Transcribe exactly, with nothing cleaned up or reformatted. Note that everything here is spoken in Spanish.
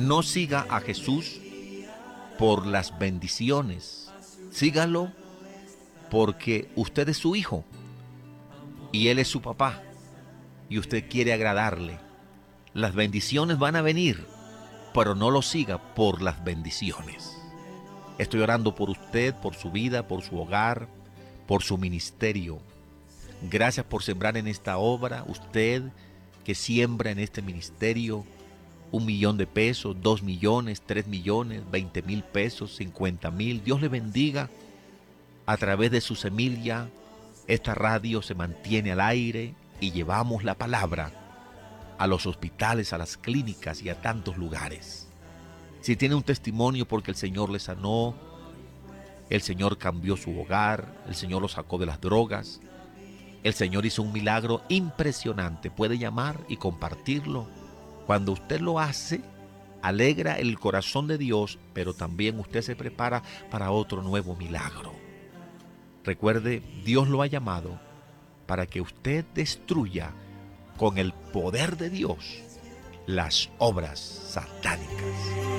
no siga a Jesús por las bendiciones. Sígalo porque usted es su hijo y él es su papá y usted quiere agradarle. Las bendiciones van a venir, pero no lo siga por las bendiciones. Estoy orando por usted, por su vida, por su hogar, por su ministerio. Gracias por sembrar en esta obra. Usted que siembra en este ministerio un millón de pesos, dos millones, tres millones, veinte mil pesos, cincuenta mil. Dios le bendiga. A través de su semilla, esta radio se mantiene al aire y llevamos la palabra a los hospitales, a las clínicas y a tantos lugares. Si tiene un testimonio porque el Señor le sanó, el Señor cambió su hogar, el Señor lo sacó de las drogas, el Señor hizo un milagro impresionante, puede llamar y compartirlo. Cuando usted lo hace, alegra el corazón de Dios, pero también usted se prepara para otro nuevo milagro. Recuerde, Dios lo ha llamado para que usted destruya con el poder de Dios las obras satánicas.